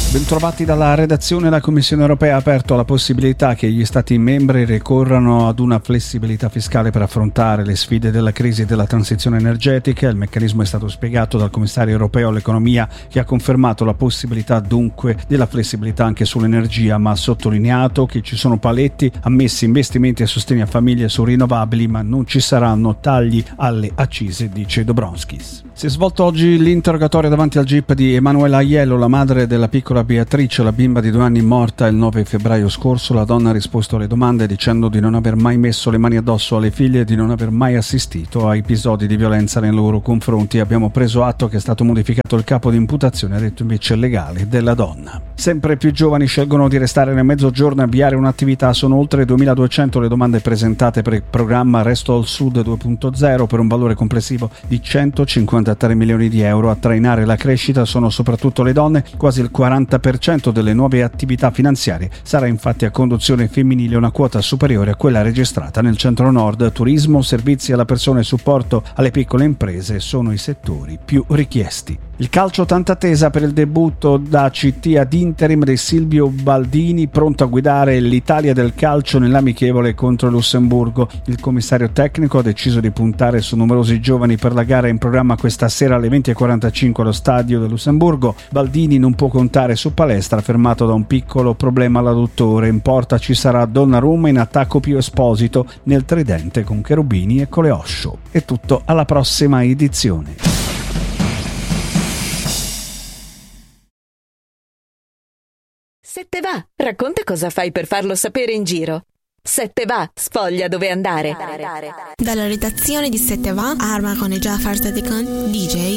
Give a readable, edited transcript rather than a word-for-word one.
Bentrovati dalla redazione. La Commissione europea ha aperto la possibilità che gli Stati membri ricorrano ad una flessibilità fiscale per affrontare le sfide della crisi e della transizione energetica. Il meccanismo è stato spiegato dal commissario europeo all'economia, che ha confermato la possibilità dunque della flessibilità anche sull'energia, ma ha sottolineato che ci sono paletti ammessi, investimenti e sostegni a famiglie su rinnovabili, ma non ci saranno tagli alle accise, dice Dombrovskis. Si è svolto oggi l'interrogatorio davanti al GIP di Emanuela Aiello, la madre della piccola Beatrice, la bimba di 2 anni morta il 9 febbraio scorso. La donna ha risposto alle domande dicendo di non aver mai messo le mani addosso alle figlie e di non aver mai assistito a episodi di violenza nei loro confronti. Abbiamo preso atto che è stato modificato il capo di imputazione, ha detto invece il legale della donna. Sempre più giovani scelgono di restare nel mezzogiorno e avviare un'attività. Sono oltre 2200 le domande presentate per il programma Resto al Sud 2.0 per un valore complessivo di 153 milioni di euro. A trainare la crescita sono soprattutto le donne. Quasi il 40% delle nuove attività finanziarie sarà infatti a conduzione femminile, una quota superiore a quella registrata nel centro-nord. Turismo, servizi alla persona e supporto alle piccole imprese sono i settori più richiesti. Il calcio, tanta attesa per il debutto da CT ad interim di Silvio Baldini, pronto a guidare l'Italia del calcio nell'amichevole contro il Lussemburgo. Il commissario tecnico ha deciso di puntare su numerosi giovani per la gara in programma questa sera alle 20:45 allo stadio del Lussemburgo. Baldini non può contare su Palestra, fermato da un piccolo problema all'adduttore. In porta ci sarà Donnarumma, in attacco Pio Esposito, nel tridente con Cherubini e Coleoscio. È tutto, alla prossima edizione. Se te va, racconta cosa fai per farlo sapere in giro. Se te va, sfoglia dove andare. Dalla redazione di Se te va, Arma con Jafar Sadikan, DJ